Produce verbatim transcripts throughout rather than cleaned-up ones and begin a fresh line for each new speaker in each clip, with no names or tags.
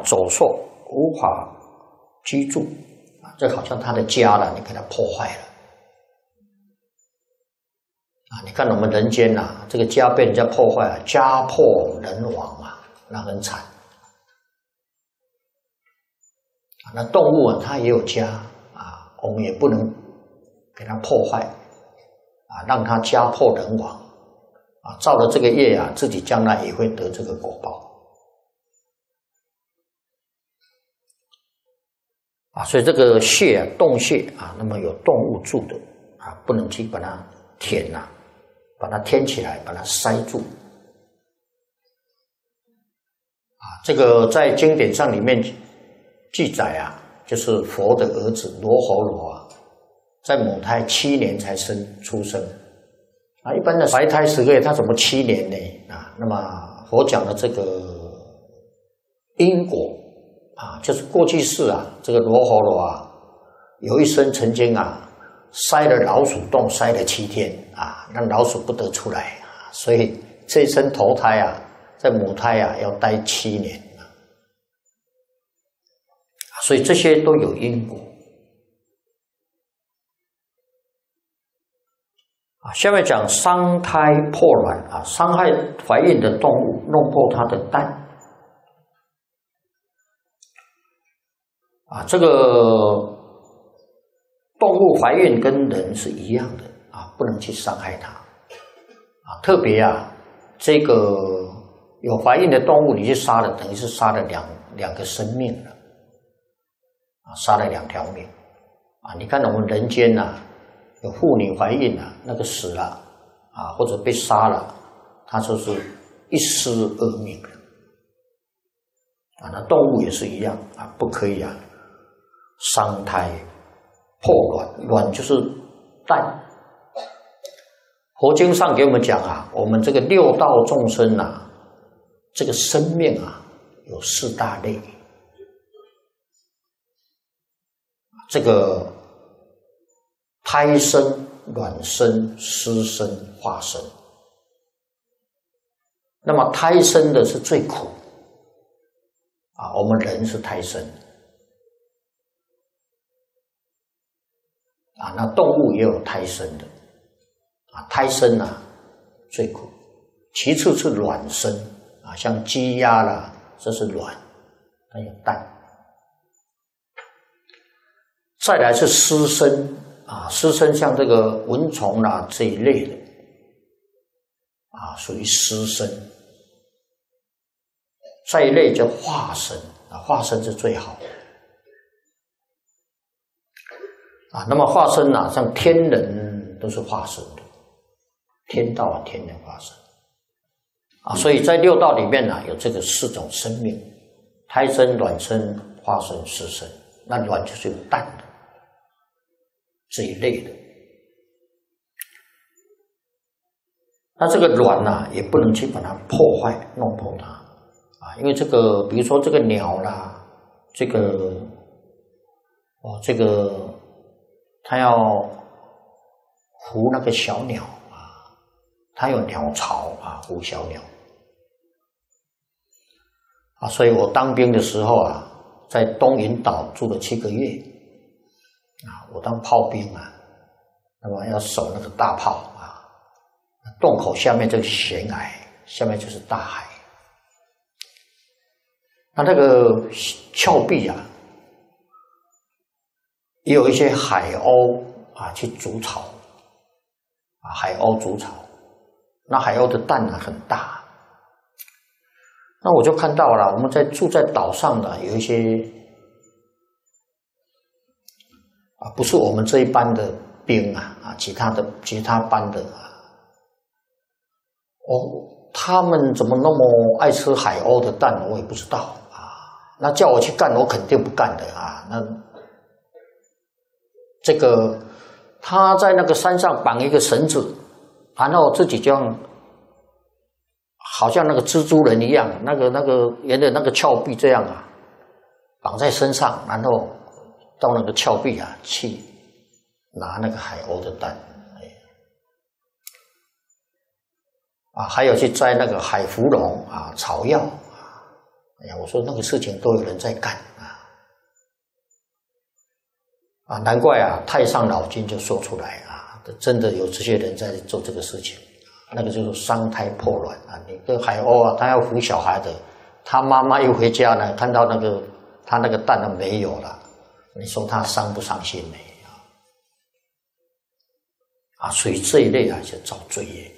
走兽无法居住啊，这好像他的家了，你给他破坏了啊！你看我们人间呐、啊，这个家被人家破坏了，家破人亡啊，那很惨啊。那动物啊，它也有家啊，我们也不能给它破坏啊，让它家破人亡啊，造了这个业啊，自己将来也会得这个果报。啊，所以这个穴啊，洞穴啊，那么有动物住的啊，不能去把它填呐、啊，把它填起来，把它塞住。啊，这个在经典上里面记载啊，就是佛的儿子罗睺罗啊，在母胎七年才生出生。啊，一般的怀胎十个月，他怎么七年呢？啊，那么佛讲的这个因果。啊，就是过去世啊，这个罗睺罗啊，有一生曾经啊，塞了老鼠洞，塞了七天啊，让老鼠不得出来啊，所以这一生投胎啊，在母胎啊要待七年啊，所以这些都有因果啊。下面讲伤胎破卵啊，伤害怀孕的动物，弄破它的蛋。啊，这个动物怀孕跟人是一样的啊，不能去伤害它啊。特别啊，这个有怀孕的动物，你去杀了，等于是杀了两两个生命了啊，杀了两条命啊。你看我们人间呐、啊，有妇女怀孕啊，那个死了啊，或者被杀了，它就是一尸二命了啊。那动物也是一样啊，不可以啊。伤胎破卵，卵就是蛋。佛经上给我们讲啊，我们这个六道众生啊，这个生命啊，有四大类。这个胎生、卵生、湿生、化生。那么胎生的是最苦啊，我们人是胎生。啊，那动物也有胎生的，啊，胎生啊最苦，其次是卵生啊，像鸡鸭啦，这是卵，它有蛋。再来是湿生啊，湿生像这个蚊虫啦、啊、这一类的，啊，属于湿生。再一类叫化生啊，化生是最好的。啊，那么化生啊，像天人都是化生的，天道啊，天人化生啊，所以在六道里面呢、啊，有这个四种生命：胎生、卵生、化生、湿生。那卵就是有蛋的这一类的。那这个卵呢、啊，也不能去把它破坏、弄破它啊，因为这个，比如说这个鸟啦，这个哦，这个。它要孵那个小鸟啊，它有鸟巢啊，孵小鸟啊，所以我当兵的时候啊，在东引岛住了七个月啊，我当炮兵啊，那么要守那个大炮啊，洞口下面这个悬崖，下面就是大海，那那个峭壁啊。也有一些海鸥啊去筑巢啊，海鸥筑巢，那海鸥的蛋呢很大，那我就看到了，我们在住在岛上的有一些啊，不是我们这一班的兵啊啊，其他的其他班的啊，哦，他们怎么那么爱吃海鸥的蛋，我也不知道啊。那叫我去干，我肯定不干的啊。那这个他在那个山上绑一个绳子，然后自己这样，好像那个蜘蛛人一样，那个那个沿着那个峭壁这样啊，绑在身上，然后到那个峭壁啊去拿那个海鸥的蛋，啊，还有去摘那个海芙蓉啊、草药啊， 哎呀，我说那个事情都有人在干啊，啊，难怪啊，太上老君就说出来啊，真的有这些人在做这个事情，那个就是伤胎破卵啊。你跟海鸥啊，他要孵小孩的，他妈妈一回家呢，看到那个他那个蛋都没有了，你说他伤不伤心呢？啊，所以这一类啊，就造罪业。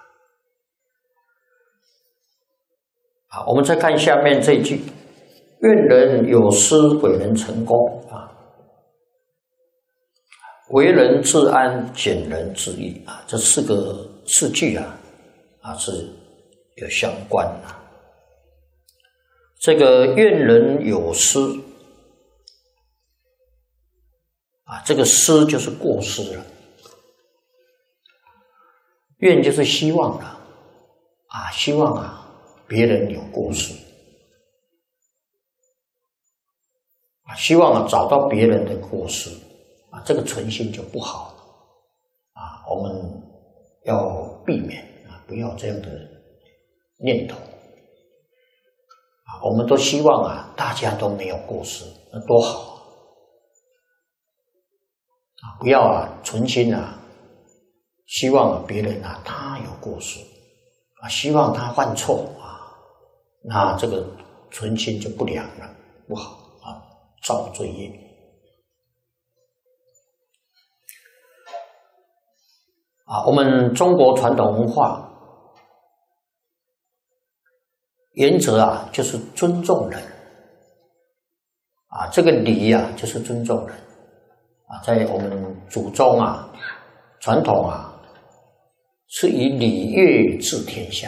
啊，我们再看下面这一句：愿人有失，毁人成功。啊，为人自安，减人自益。啊，这四个四句啊，啊是有相关的。这个愿人有失，啊，这个失就是过失了。愿就是希望了，啊，希望啊别人有过失，啊，希望啊找到别人的过失，啊，这个存心就不好，啊，我们要避免啊，不要这样的念头，啊，我们都希望啊大家都没有过失，那多好，啊，不要啊存心啊。希望别人啊，他有过失啊，希望他犯错啊，那这个存心就不良了，不好啊，造罪业。啊，我们中国传统文化原则啊，就是尊重人啊，这个礼啊，就是尊重人啊，在我们祖宗啊，传统啊。是以礼乐治天下，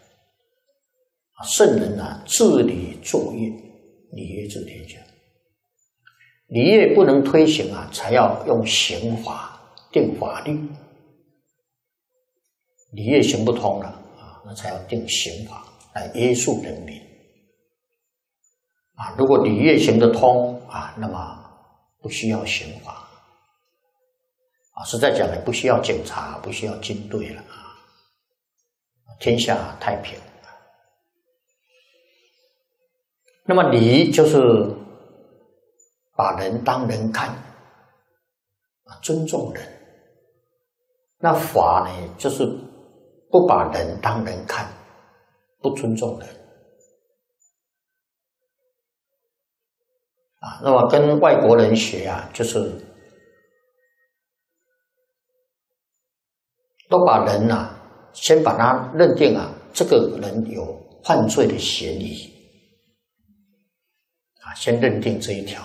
圣人啊，治理作业，礼乐治天下。礼乐不能推行啊，才要用刑法定法律。礼乐行不通了啊，那才要定刑法来约束人民。啊，如果礼乐行得通啊，那么不需要刑法。啊，实在讲呢，不需要警察，不需要军队了啊，天下太平。那么礼就是把人当人看，啊，尊重人。那法呢，就是不把人当人看，不尊重人。啊，那么跟外国人学啊，就是都把人啊，先把他认定啊，这个人有犯罪的嫌疑啊，先认定这一条，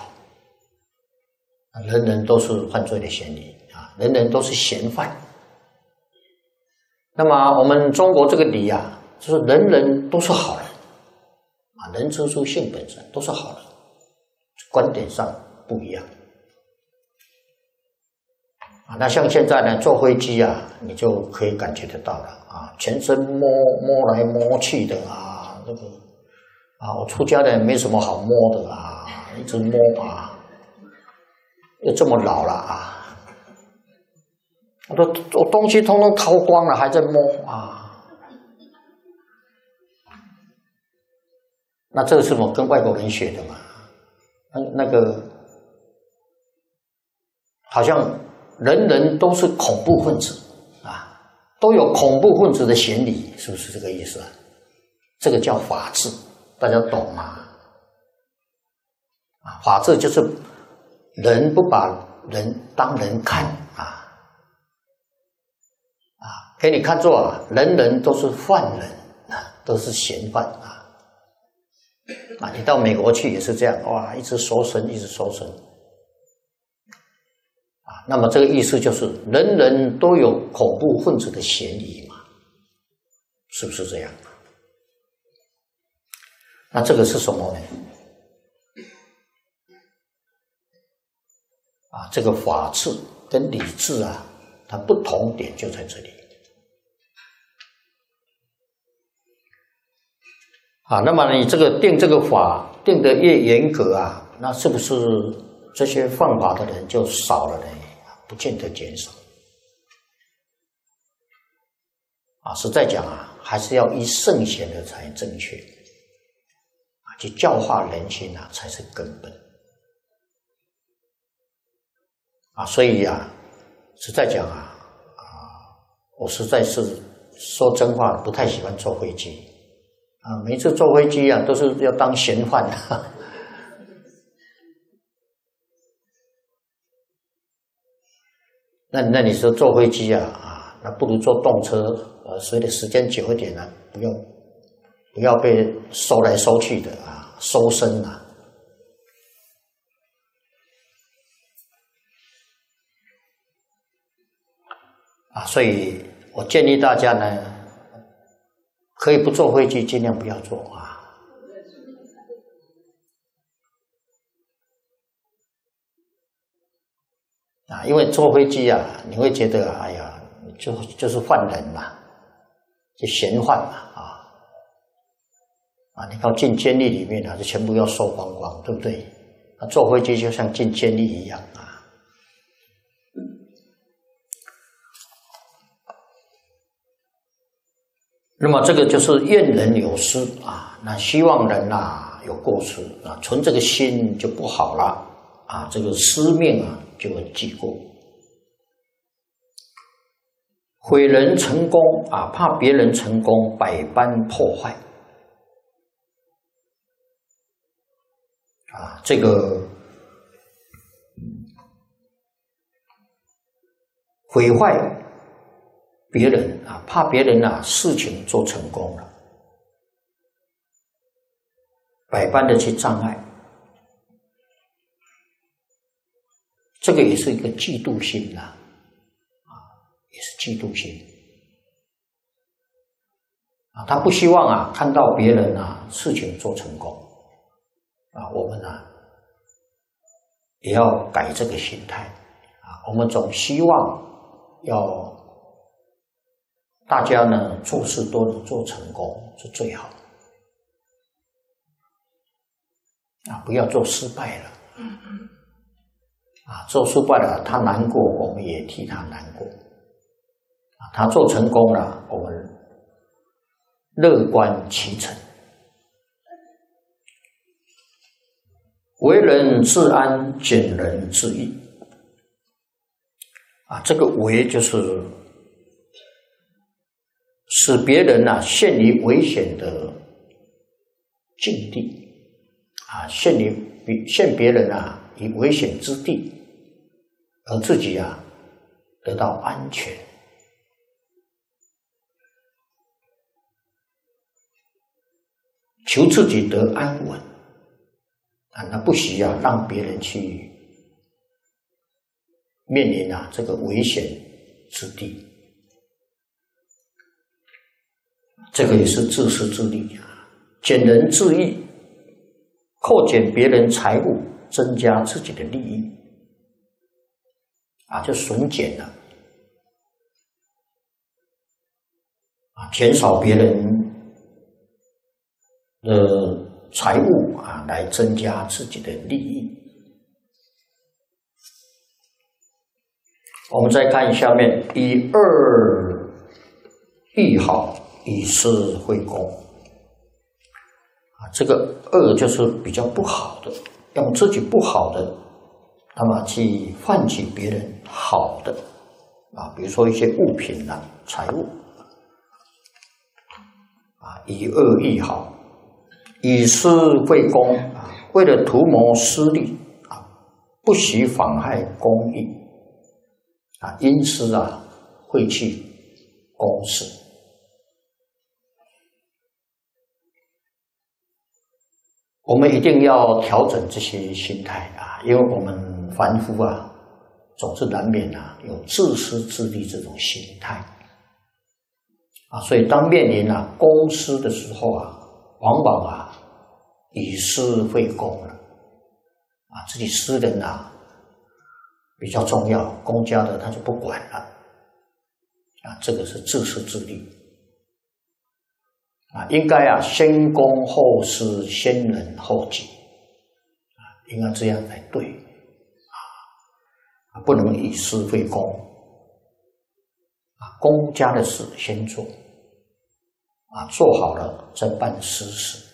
人人都是犯罪的嫌疑啊，人人都是嫌犯。那么我们中国这个礼啊，就是人人都是好人啊，人之初性本善，都是好人，观点上不一样。那像现在呢，坐飞机啊，你就可以感觉得到了啊，全身摸摸来摸去的啊，这个啊，我出家人没什么好摸的啊，一直摸啊，又这么老了啊，我都我东西通通掏光了，还在摸啊，那这个是我跟外国人学的嘛？那那个好像。人人都是恐怖分子啊，都有恐怖分子的嫌疑，是不是这个意思啊？这个叫法治，大家懂吗？啊，法治就是人不把人当人看啊，啊，给你看作啊，人人都是犯人啊，都是嫌犯啊，啊，你到美国去也是这样，哇，一直搜身，一直搜身。那么这个意思就是，人人都有恐怖分子的嫌疑嘛，是不是这样？那这个是什么呢？啊，这个法治跟理智啊，它不同点就在这里。啊，那么你这个定这个法定得越严格啊，那是不是这些犯法的人就少了呢？不见得减少啊！实在讲啊，还是要依圣贤的才正确啊。 去教化人心啊，才是根本啊。所以啊，实在讲啊啊，我实在是说真话，不太喜欢坐飞机啊。每次坐飞机啊，都是要当嫌犯的。那那你说坐飞机啊啊，那不如坐动车，呃，随着时间久一点呢、啊，不用不要被收来收去的啊，收身啊。啊，所以我建议大家呢，可以不坐飞机，尽量不要坐啊。啊，因为坐飞机啊，你会觉得哎呀，就就是犯人嘛，就嫌犯嘛啊啊！你看进监狱里面啊，就全部要收光光，对不对？啊，坐飞机就像进监狱一样啊。那么这个就是怨人有失啊，那希望人啊有过失啊，存这个心就不好了啊，这个私命啊就会记过。毁人成功啊，怕别人成功，百般破坏啊，这个毁坏别人啊，怕别人啊事情做成功了，百般的去障碍，这个也是一个嫉妒心啦。也是嫉妒心啊，他不希望啊看到别人啊事情做成功啊，我们啊也要改这个心态啊，我们总希望要大家呢做事都能做成功是最好啊，不要做失败了啊，做失败了他难过，我们也替他难过。他做成功了，我们乐观其成。为人自安，减人自益。啊，这个为就是使别人啊陷于危险的境地，啊，陷于陷别人啊于危险之地，而自己啊得到安全。求自己得安稳啊，那不需要让别人去面临啊这个危险之地，这个也是自私自利啊，减人自益，扣减别人财物，增加自己的利益啊，就损减了啊，减少别人的财物啊，来增加自己的利益。我们再看下面，以恶易好，以私会功。啊，这个恶就是比较不好的，用自己不好的，那么去换取别人好的啊，比如说一些物品啊、财物啊，以恶易好。以私会公啊，为了图谋私利啊，不许妨害公义啊，因私啊会去公事。我们一定要调整这些心态啊，因为我们凡夫啊，总是难免啊有自私自利这种心态啊，所以当面临啊公私的时候啊，往往啊以私会公了啊，自己私人啊比较重要，公家的他就不管了啊，这个是自私自利啊，应该啊先公后私，先人后己啊，应该这样才对啊，不能以私会公啊，公家的事先做啊，做好了再办私事。